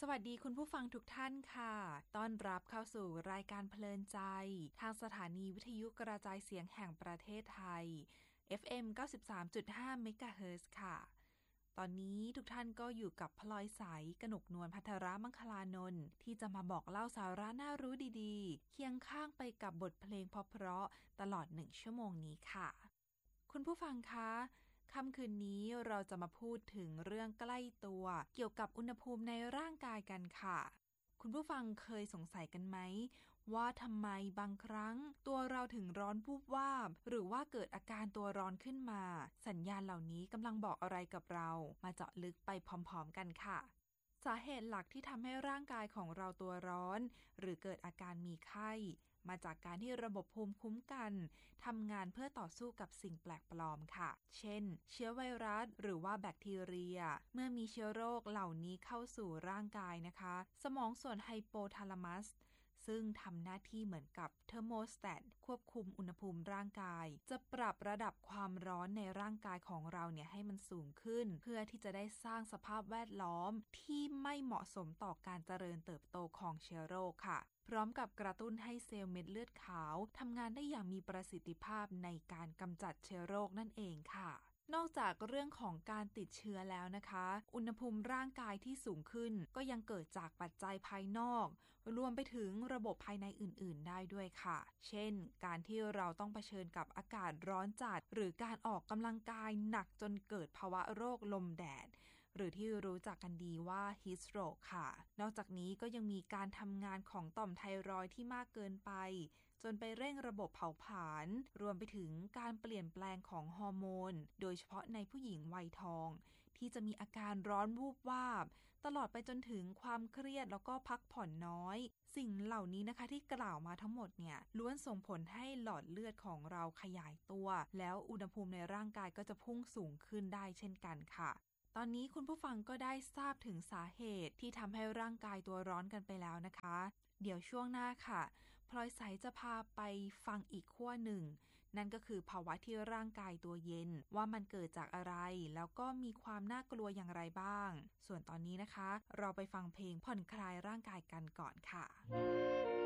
สวัสดีคุณผู้ฟังทุกท่านค่ะต้อนรับเข้าสู่รายการเพลินใจทางสถานีวิทยุกระจายเสียงแห่งประเทศไทย FM 93.5 เมกะเฮิรตซ์ค่ะตอนนี้ทุกท่านก็อยู่กับพลอยใสกนกนวลภัทรมังคลานนท์ที่จะมาบอกเล่าสาระน่ารู้ดีๆเคียงข้างไปกับบทเพลงเพราะๆตลอด1 ชั่วโมงนี้ค่ะคุณผู้ฟังคะค่ำคืนนี้เราจะมาพูดถึงเรื่องใกล้ตัวเกี่ยวกับอุณหภูมิในร่างกายกันค่ะคุณผู้ฟังเคยสงสัยกันไหมว่าทำไมบางครั้งตัวเราถึงร้อนวูบวาบหรือว่าเกิดอาการตัวร้อนขึ้นมาสัญญาณเหล่านี้กำลังบอกอะไรกับเรามาเจาะลึกไปพร้อมๆกันค่ะสาเหตุหลักที่ทำให้ร่างกายของเราตัวร้อนหรือเกิดอาการมีไข้มาจากการที่ระบบภูมิคุ้มกันทำงานเพื่อต่อสู้กับสิ่งแปลกปลอมค่ะเช่นเชื้อไวรัสหรือว่าแบคทีเรียเมื่อมีเชื้อโรคเหล่านี้เข้าสู่ร่างกายนะคะสมองส่วนไฮโปทาลามัสซึ่งทำหน้าที่เหมือนกับเทอร์โมสแตตควบคุมอุณหภูมิร่างกายจะปรับระดับความร้อนในร่างกายของเราเนี่ยให้มันสูงขึ้นเพื่อที่จะได้สร้างสภาพแวดล้อมที่ไม่เหมาะสมต่อการเจริญเติบโตของเชื้อโรคค่ะพร้อมกับกระตุ้นให้เซลล์เม็ดเลือดขาวทำงานได้อย่างมีประสิทธิภาพในการกำจัดเชื้อโรคนั่นเองค่ะนอกจากเรื่องของการติดเชื้อแล้วนะคะอุณหภูมิร่างกายที่สูงขึ้นก็ยังเกิดจากปัจจัยภายนอกรวมไปถึงระบบภายในอื่นๆได้ด้วยค่ะเช่นการที่เราต้องเผชิญกับอากาศร้อนจัดหรือการออกกำลังกายหนักจนเกิดภาวะโรคลมแดดหรือที่รู้จักกันดีว่า heat stroke ค่ะนอกจากนี้ก็ยังมีการทำงานของต่อมไทรอยด์ที่มากเกินไปจนไปเร่งระบบเผาผลาญรวมไปถึงการเปลี่ยนแปลงของฮอร์โมนโดยเฉพาะในผู้หญิงวัยทองที่จะมีอาการร้อนวูบวาบตลอดไปจนถึงความเครียดแล้วก็พักผ่อนน้อยสิ่งเหล่านี้นะคะที่กล่าวมาทั้งหมดเนี่ยล้วนส่งผลให้หลอดเลือดของเราขยายตัวแล้วอุณหภูมิในร่างกายก็จะพุ่งสูงขึ้นได้เช่นกันค่ะตอนนี้คุณผู้ฟังก็ได้ทราบถึงสาเหตุที่ทำให้ร่างกายตัวร้อนกันไปแล้วนะคะเดี๋ยวช่วงหน้าค่ะพลอยใสจะพาไปฟังอีกขั้วหนึ่งนั่นก็คือภาวะที่ร่างกายตัวเย็นว่ามันเกิดจากอะไรแล้วก็มีความน่ากลัวอย่างไรบ้างส่วนตอนนี้นะคะเราไปฟังเพลงผ่อนคลายร่างกายกันก่อนค่ะ